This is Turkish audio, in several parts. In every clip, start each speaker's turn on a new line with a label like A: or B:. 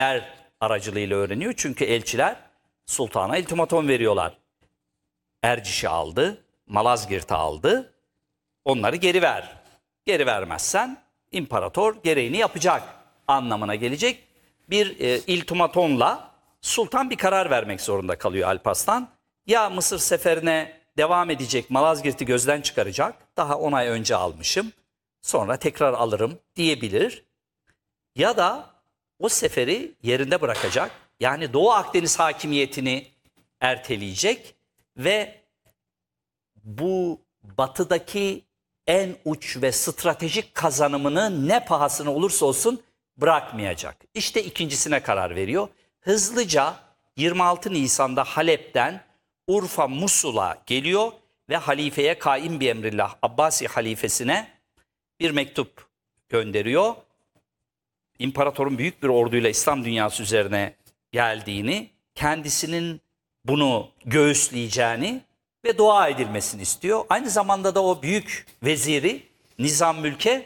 A: aracılığıyla öğreniyor. Çünkü elçiler sultana ultimatom veriyorlar. Erciş'i aldı, Malazgirt'i aldı. Onları geri ver. Geri vermezsen imparator gereğini yapacak anlamına gelecek bir ultimatomla sultan bir karar vermek zorunda kalıyor Alparslan. Ya Mısır seferine devam edecek, Malazgirt'i gözden çıkaracak. Daha 10 ay önce almışım. Sonra tekrar alırım diyebilir. Ya da o seferi yerinde bırakacak. Yani Doğu Akdeniz hakimiyetini erteleyecek ve bu batıdaki en uç ve stratejik kazanımını ne pahasına olursa olsun bırakmayacak. İşte ikincisine karar veriyor. Hızlıca 26 Nisan'da Halep'ten Urfa Musul'a geliyor ve halifeye kaim bir emrillah Abbasi halifesine bir mektup gönderiyor. İmparatorun büyük bir orduyla İslam dünyası üzerine geldiğini, kendisinin bunu göğüsleyeceğini ve dua edilmesini istiyor. Aynı zamanda da o büyük veziri Nizam Mülk'e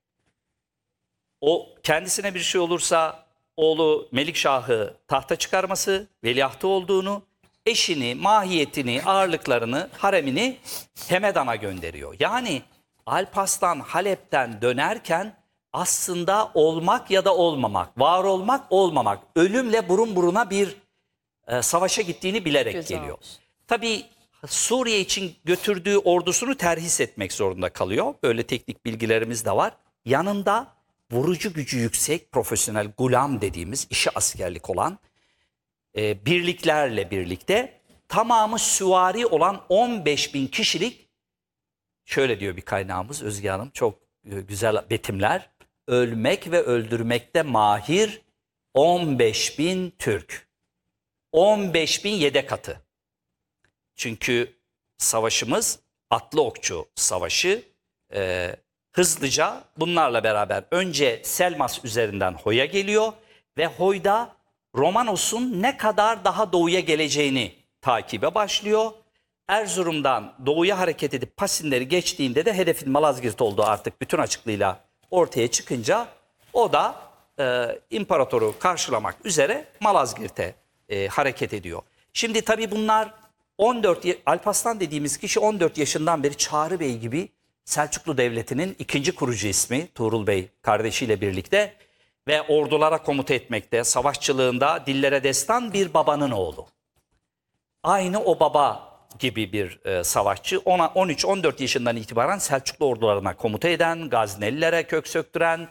A: o kendisine bir şey olursa oğlu Melikşah'ı tahta çıkarması, veliahtı olduğunu, eşini, mahiyetini, ağırlıklarını, haremini Hemedan'a gönderiyor. Yani Alparslan Halep'ten dönerken aslında olmak ya da olmamak, var olmak, olmamak, ölümle burun buruna bir savaşa gittiğini bilerek
B: Güzel.
A: geliyor. Tabii Suriye için götürdüğü ordusunu terhis etmek zorunda kalıyor. Böyle teknik bilgilerimiz de var. Yanında vurucu gücü yüksek, profesyonel gulam dediğimiz işi askerlik olan birliklerle birlikte tamamı süvari olan 15.000 kişilik, şöyle diyor bir kaynağımız Özge Hanım, çok güzel betimler. Ölmek ve öldürmekte mahir 15.000 Türk. 15.000 yedek atı. Çünkü savaşımız atlı okçu savaşı. Hızlıca bunlarla beraber önce Selmas üzerinden Hoy'a geliyor ve Hoy'da Romanos'un ne kadar daha doğuya geleceğini takibe başlıyor. Erzurum'dan doğuya hareket edip Pasinleri geçtiğinde de hedefin Malazgirt olduğu artık bütün açıklığıyla ortaya çıkınca o da imparatoru karşılamak üzere Malazgirt'e hareket ediyor. Şimdi tabii bunlar Alparslan dediğimiz kişi 14 yaşından beri Çağrı Bey gibi Selçuklu Devleti'nin ikinci kurucu ismi Tuğrul Bey kardeşiyle birlikte ve ordulara komuta etmekte, savaşçılığında dillere destan bir babanın oğlu. Aynı o baba gibi bir savaşçı. 13-14 yaşından itibaren Selçuklu ordularına komuta eden, Gaznelilere kök söktüren,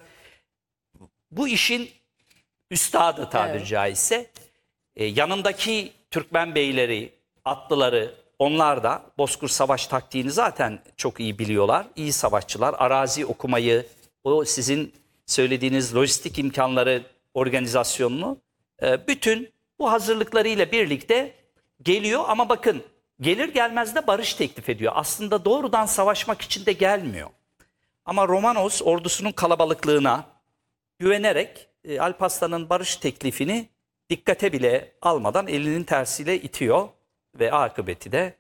A: bu işin üstadı tabiri caizse. Yanındaki Türkmen beyleri, atlıları, onlar da Bozkır savaş taktiğini zaten çok iyi biliyorlar. İyi savaşçılar, arazi okumayı, o sizin söylediğiniz lojistik imkanları, organizasyonunu, bütün bu hazırlıklarıyla birlikte geliyor. Ama bakın, gelir gelmez de barış teklif ediyor. Aslında doğrudan savaşmak için de gelmiyor. Ama Romanos ordusunun kalabalıklığına güvenerek Alparslan'ın barış teklifini dikkate bile almadan elinin tersiyle itiyor. Ve akıbeti de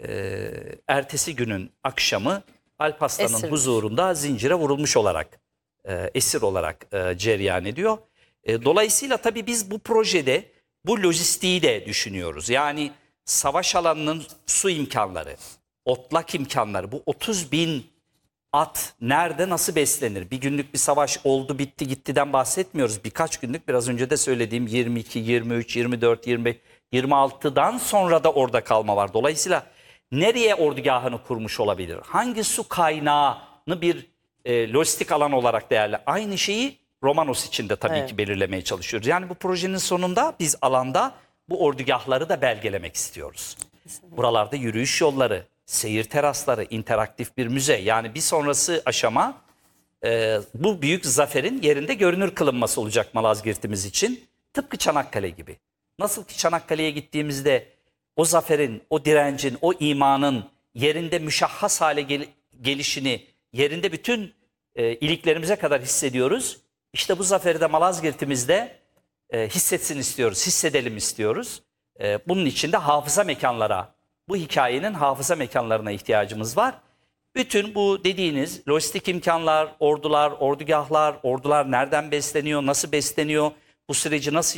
A: ertesi günün akşamı Alparslan'ın huzurunda zincire vurulmuş olarak, esir olarak cereyan ediyor. Dolayısıyla tabii biz bu projede bu lojistiği de düşünüyoruz. Yani savaş alanının su imkanları, otlak imkanları, bu 30.000 at nerede nasıl beslenir? Bir günlük bir savaş oldu bitti gittiden bahsetmiyoruz. Birkaç günlük, biraz önce de söylediğim 22, 23, 24, 25, 26'dan sonra da orada kalma var. Dolayısıyla nereye ordugahını kurmuş olabilir? Hangi su kaynağını bir lojistik alan olarak değerli? Aynı şeyi Romanos için de tabii ki belirlemeye çalışıyoruz. Yani bu projenin sonunda biz alanda bu ordugahları da belgelemek istiyoruz. Buralarda yürüyüş yolları, seyir terasları, interaktif bir müze. Yani bir sonrası aşama bu büyük zaferin yerinde görünür kılınması olacak Malazgirt'imiz için. Tıpkı Çanakkale gibi. Nasıl ki Çanakkale'ye gittiğimizde o zaferin, o direncin, o imanın yerinde müşahhas hale gelişini, yerinde bütün iliklerimize kadar hissediyoruz. İşte bu zaferi de Malazgirt'imizde hissetsin istiyoruz, hissedelim istiyoruz. Bunun için de hafıza mekanlara, bu hikayenin hafıza mekanlarına ihtiyacımız var. Bütün bu dediğiniz lojistik imkanlar, ordular, ordugahlar, ordular nereden besleniyor, nasıl besleniyor, bu süreci nasıl